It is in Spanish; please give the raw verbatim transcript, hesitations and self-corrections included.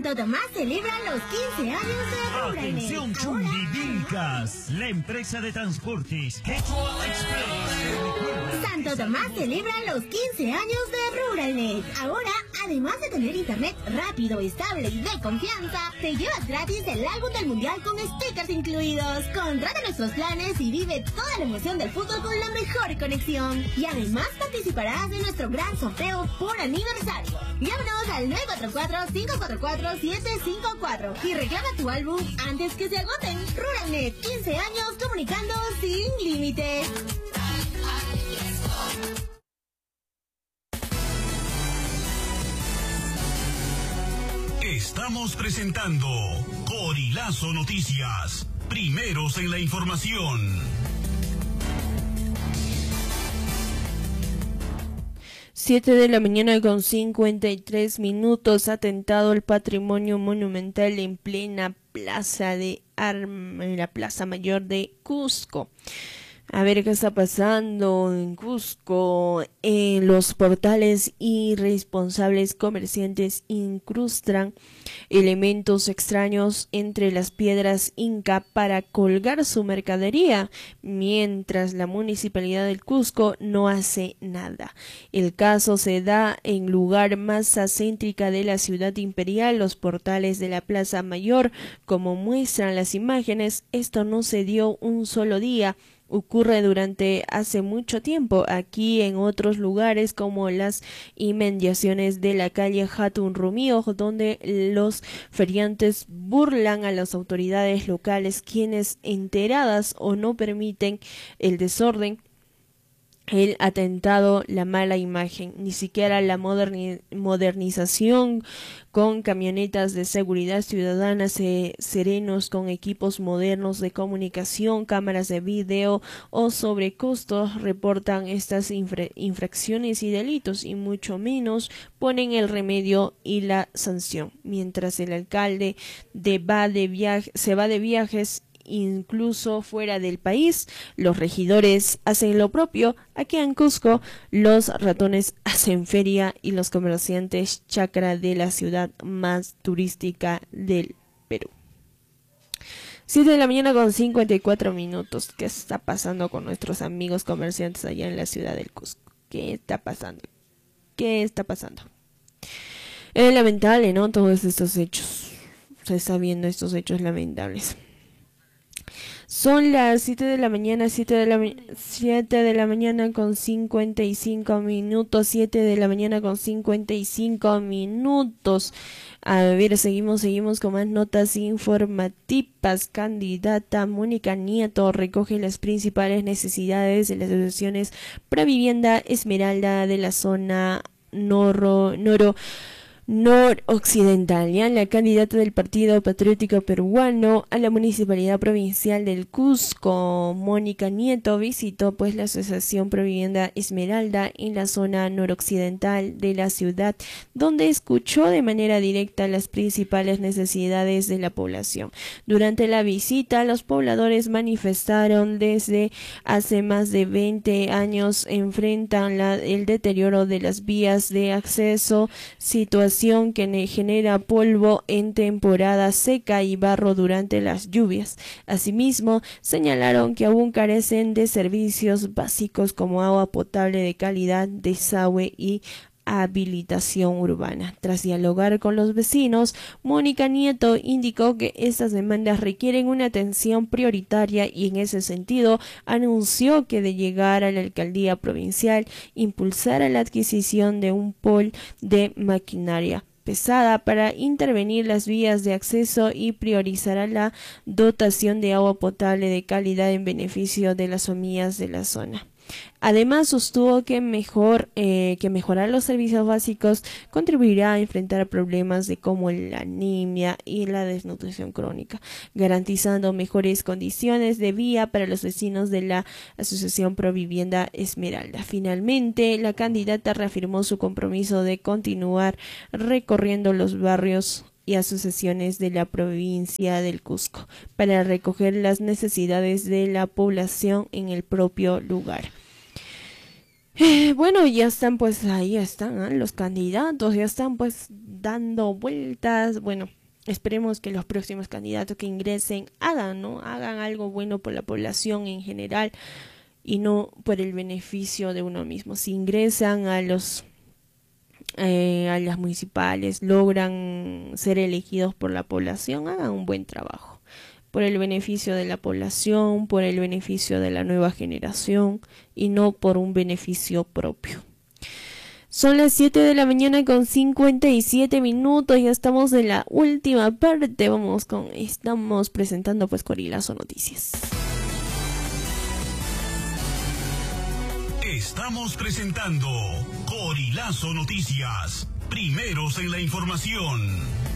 Santo Tomás celebra los quince años de Ruranet. Atención Chumbivilcas, la empresa de transportes Quechua Express. Santo Tomás celebra los quince años de Ruranet. Ahora, además de tener internet rápido, estable y de confianza, te llevas gratis el álbum del mundial con stickers incluidos. Contrata nuestros planes y vive toda la emoción del fútbol con la mejor conexión. Y además participarás de nuestro gran sorteo por aniversario. Llámanos al nueve cuatro cuatro, cinco cuatro cuatro, siete cinco cuatro y reclama tu álbum antes que se agoten. Ruranet, quince años comunicando sin límites. Estamos presentando Corilazo Noticias, primeros en la información. Siete de la mañana con cincuenta y tres minutos. Atentado al patrimonio monumental en plena plaza de Arma, en la Plaza Mayor de Cusco. A ver qué está pasando en Cusco. Eh, los portales irresponsables comerciantes incrustan elementos extraños entre las piedras Inca para colgar su mercadería, mientras la municipalidad del Cusco no hace nada. El caso se da en lugar más céntrica de la ciudad imperial, los portales de la Plaza Mayor. Como muestran las imágenes, esto no se dio un solo día. Ocurre durante hace mucho tiempo aquí en otros lugares como las inmediaciones de la calle Hatun Rumio, donde los feriantes burlan a las autoridades locales, quienes enteradas o no permiten el desorden, el atentado, la mala imagen. Ni siquiera la moderni modernización con camionetas de seguridad ciudadana, se serenos con equipos modernos de comunicación, cámaras de video o sobrecostos reportan estas infra infracciones y delitos, y mucho menos ponen el remedio y la sanción. Mientras el alcalde de va de viaje, se va de viajes incluso fuera del país, los regidores hacen lo propio. Aquí en Cusco los ratones hacen feria y los comerciantes chacra de la ciudad más turística del Perú. Siete de la mañana con cincuenta y cuatro minutos. ¿Qué está pasando con nuestros amigos comerciantes allá en la ciudad del Cusco? ¿Qué está pasando? ¿Qué está pasando? Es lamentable, ¿no? Todos estos hechos. Se está viendo estos hechos lamentables. Son las siete de la mañana, siete de la, siete de la mañana con cincuenta y cinco minutos, siete de la mañana con cincuenta y cinco minutos. A ver, seguimos, seguimos con más notas informativas. Candidata Mónica Nieto recoge las principales necesidades de las asociaciones Provivienda Esmeralda de la zona noro, noro. noroccidental. Ya la candidata del Partido Patriótico Peruano a la Municipalidad Provincial del Cusco, Mónica Nieto, visitó pues la Asociación Provivienda Esmeralda en la zona noroccidental de la ciudad, donde escuchó de manera directa las principales necesidades de la población. Durante la visita, los pobladores manifestaron desde hace más de veinte años enfrentan la, el deterioro de las vías de acceso, situación que genera polvo en temporada seca y barro durante las lluvias. Asimismo, señalaron que aún carecen de servicios básicos como agua potable de calidad, desagüe y habilitación urbana. Tras dialogar con los vecinos, Mónica Nieto indicó que estas demandas requieren una atención prioritaria y en ese sentido anunció que de llegar a la alcaldía provincial impulsará la adquisición de un pool de maquinaria pesada para intervenir las vías de acceso y priorizará la dotación de agua potable de calidad en beneficio de las familias de la zona. Además, sostuvo que, mejor, eh, que mejorar los servicios básicos contribuirá a enfrentar problemas de como la anemia y la desnutrición crónica, garantizando mejores condiciones de vida para los vecinos de la Asociación Provivienda Esmeralda. Finalmente, la candidata reafirmó su compromiso de continuar recorriendo los barrios y asociaciones de la provincia del Cusco para recoger las necesidades de la población en el propio lugar. Eh, bueno, ya están pues ahí están ¿eh? los candidatos, ya están pues dando vueltas. Bueno, esperemos que los próximos candidatos que ingresen hagan, ¿no? Hagan algo bueno por la población en general y no por el beneficio de uno mismo. Si ingresan a los eh, a las municipales, logran ser elegidos por la población, hagan un buen trabajo por el beneficio de la población, por el beneficio de la nueva generación y no por un beneficio propio. Son las siete de la mañana con cincuenta y siete minutos, ya estamos en la última parte, vamos con, estamos presentando pues Corilazo Noticias. Estamos presentando Corilazo Noticias, primeros en la información.